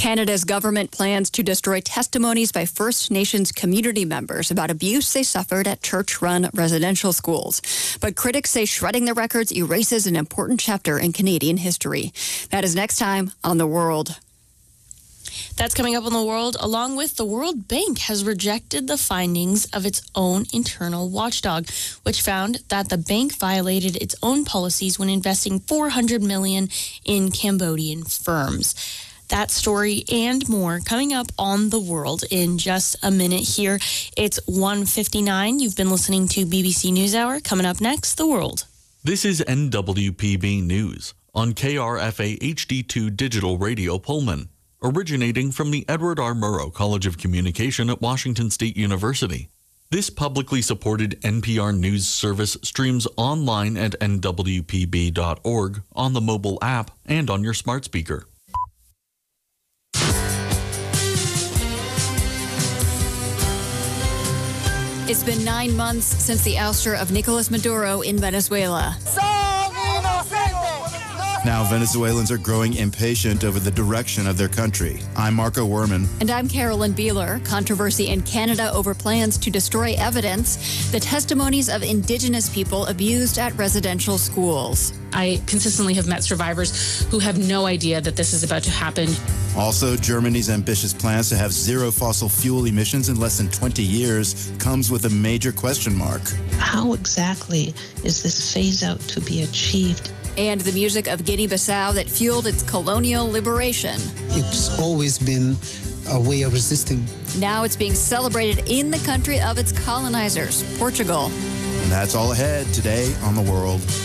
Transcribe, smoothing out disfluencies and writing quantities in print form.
Canada's government plans to destroy testimonies by First Nations community members about abuse they suffered at church-run residential schools. But critics say shredding the records erases an important chapter in Canadian history. That is next time on The World. That's coming up on The World, along with the World Bank has rejected the findings of its own internal watchdog, which found that the bank violated its own policies when investing $400 million in Cambodian firms. That story and more coming up on The World in just a minute here. It's 1:59. You've been listening to BBC NewsHour. Coming up next, The World. This is NWPB News on KRFA HD2 Digital Radio Pullman, originating from the Edward R. Murrow College of Communication at Washington State University. This publicly supported NPR News service streams online at nwpb.org, on the mobile app, and on your smart speaker. It's been 9 months since the ouster of Nicolas Maduro in Venezuela. Now Venezuelans are growing impatient over the direction of their country. I'm Marco Werman. And I'm Carolyn Beeler. Controversy in Canada over plans to destroy evidence, the testimonies of Indigenous people abused at residential schools. I consistently have met survivors who have no idea that this is about to happen. Also, Germany's ambitious plans to have zero fossil fuel emissions in less than 20 years comes with a major question mark. How exactly is this phase out to be achieved? And the music of Guinea-Bissau that fueled its colonial liberation. It's always been a way of resisting. Now it's being celebrated in the country of its colonizers, Portugal. And that's all ahead today on The World.